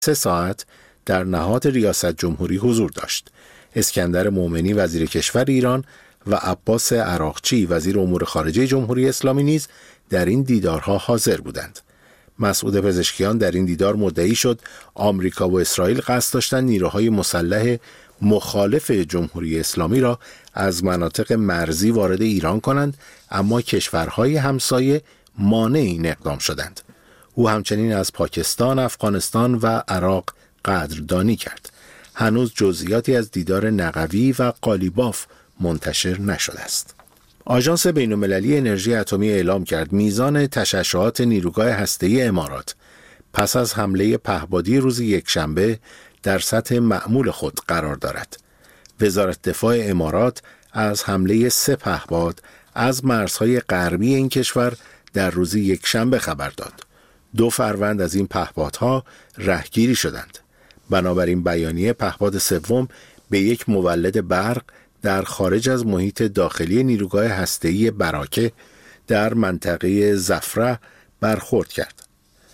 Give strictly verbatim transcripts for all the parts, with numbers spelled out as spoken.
سه ساعت در نهاد ریاست جمهوری حضور داشت. اسکندر مومنی وزیر کشور ایران و عباس عراقچی وزیر امور خارجه جمهوری اسلامی نیز در این دیدارها حاضر بودند. مسعود پزشکیان در این دیدار مدعی شد آمریکا و اسرائیل قصد داشتند نیروهای مسلح مخالف جمهوری اسلامی را از مناطق مرزی وارد ایران کنند، اما کشورهای همسایه مانع این اقدام شدند. او همچنین از پاکستان، افغانستان و عراق قدردانی کرد. هنوز جزئیاتی از دیدار نقوی و قالیباف منتشر نشده است. آژانس بین‌المللی انرژی اتمی اعلام کرد میزان تشعشعات نیروگاه هسته‌ای امارات پس از حمله پهپادی روز یکشنبه در سطح معمول خود قرار دارد. وزارت دفاع امارات از حمله سه پهپاد از مرزهای غربی این کشور در روز یکشنبه خبر داد. دو فروند از این پهپادها رهگیری شدند. بنابراین بیانیه پهپاد سوم به یک مولد برق در خارج از محیط داخلی نیروگاه هسته‌ای براکه در منطقه زفره برخورد کرد.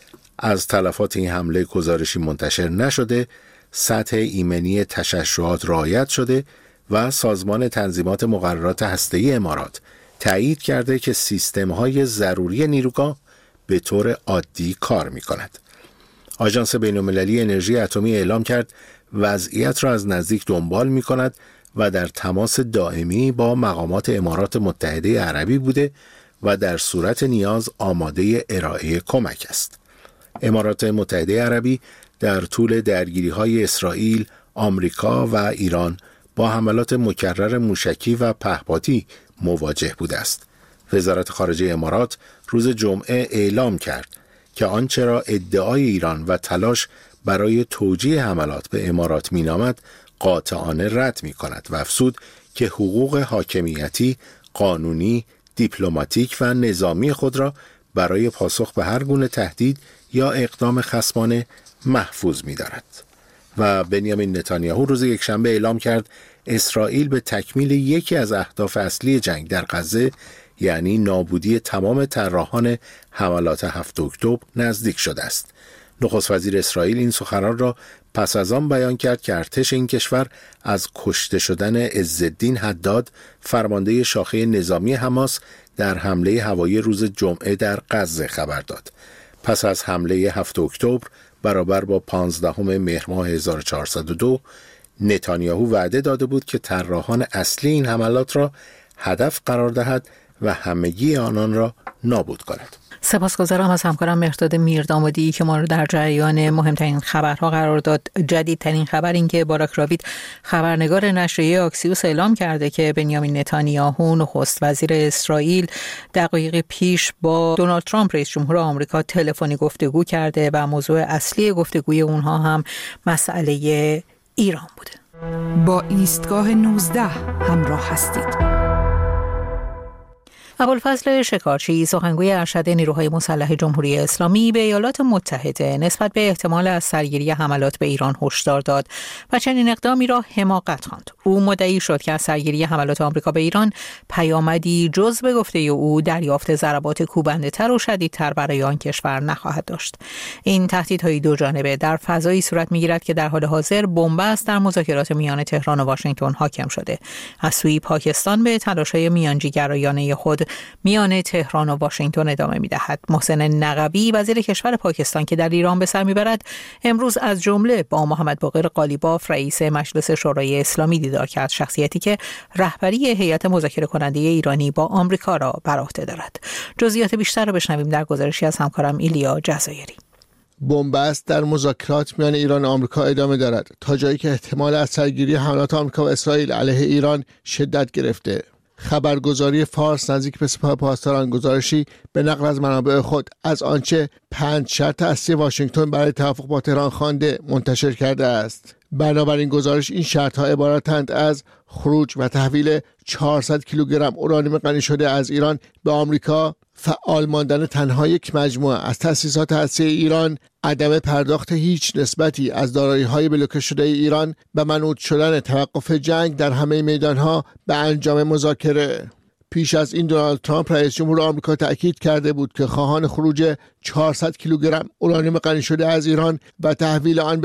از تلفات این حمله گزارشی منتشر نشده، سطح ایمنی تشعشعات رعایت شده و سازمان تنظیمات مقررات هسته‌ای امارات تایید کرده که سیستم‌های ضروری نیروگاه به طور عادی کار می‌کند. آژانس بین‌المللی انرژی اتمی اعلام کرد وضعیت را از نزدیک دنبال می‌کند و در تماس دائمی با مقامات امارات متحده عربی بوده و در صورت نیاز آماده ارائه کمک است. امارات متحده عربی در طول درگیری‌های اسرائیل، آمریکا و ایران با حملات مکرر موشکی و پهپادی مواجه بوده است. وزارت خارجه امارات روز جمعه اعلام کرد که آنچه را ادعای ایران و تلاش برای توجیه حملات به امارات مینامد قاطعانه رد می کند و افزود که حقوق حاکمیتی، قانونی، دیپلماتیک و نظامی خود را برای پاسخ به هر گونه تهدید یا اقدام خصمانه محفوظ می دارد. و بنیامین نتانیاهو روز یکشنبه اعلام کرد اسرائیل به تکمیل یکی از اهداف اصلی جنگ در غزه، یعنی نابودی تمام طراحان حملات هفتم اکتبر نزدیک شده است. نخست وزیر اسرائیل این سخنان را پس از آن بیان کرد که ارتش این کشور از کشته شدن عزالدین حداد، فرمانده شاخه نظامی حماس، در حمله هوایی روز جمعه در غزه خبر داد. پس از حمله هفتم اکتبر برابر با پانزدهم مهر ماه هزار و چهارصد و دو، نتانیاهو وعده داده بود که طراحان اصلی این حملات را هدف قرار دهد و همگی آنان را نابود کند. سپاسگزارم از همکارم مهرداد میردامادی که ما رو در جریان مهمترین خبرها قرار داد. جدیدترین خبر این که باراک راوید خبرنگار نشریه آکسیوس اعلام کرده که بنیامین نتانیاهو نخست وزیر اسرائیل دقایق پیش با دونالد ترامپ رئیس جمهور آمریکا تلفنی گفتگو کرده و موضوع اصلی گفتگوی اونها هم مسئله ایران بوده. با ایستگاه نوزده همراه هستید. ابوالفضل شکارچی، سخنگوی ارشد نیروهای مسلح جمهوری اسلامی، به ایالات متحده نسبت به احتمال از سرگیری حملات به ایران هشدار داد و چنین اقدامی را حماقت خواند. او مدعی شد که از سرگیری حملات آمریکا به ایران پیامدی جز به گفته او دریافت ضربات کوبنده‌تر و شدیدتر برای آن کشور نخواهد داشت. این تهدیدهای دو جانبه در فضایی صورت می‌گیرد که در حال حاضر بنبست در مذاکرات میان تهران و واشنگتن حاکم شده. از سوی پاکستان به تلاش‌های میانجیگرایانه خود میان تهران و واشنگتن ادامه می‌دهد. محسن نقوی، وزیر کشور پاکستان که در ایران به سر می‌برد، امروز از جمله با محمد باقر قالیباف رئیس مجلس شورای اسلامی دیدار کرد، شخصیتی که رهبری هیئت مذاکره کننده ایرانی با آمریکا را بر عهده دارد. جزئیات بیشتر را بشنویم در گزارشی از همکارم ایلیا جزایری. بنبست در مذاکرات میان ایران و آمریکا ادامه دارد تا جایی که احتمال از سرگیری حملات آمریکا و اسرائیل علیه ایران شدت گرفته. خبرگزاری فارس نزدیک به سپاه پاسداران گزارشی به نقل از منابع خود از آنچه پنج شرط اصلی واشنگتن برای توافق با تهران خوانده منتشر کرده است. بنابراین گزارش این شرط‌ها عبارتند از خروج و تحویل چهارصد کیلوگرم اورانیوم غنی شده از ایران به آمریکا، فعال ماندن تنها یک مجموعه از تأسیسات هسته‌ای ایران، عدم پرداخت هیچ نسبتی از دارایی‌های بلوکه شده ایران و منوط شدن توقف جنگ در همه میدان‌ها به انجام مذاکره. پیش از این دونالد ترامپ رئیس جمهور آمریکا تاکید کرده بود که خواهان خروج چهارصد کیلوگرم اورانیوم غنی شده از ایران و تحویل آن به